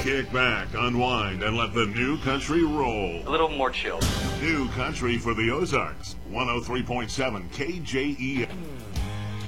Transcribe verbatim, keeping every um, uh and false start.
Kick back, unwind, and let the new country roll. A little more chill. New country for the Ozarks. one oh three point seven K J E.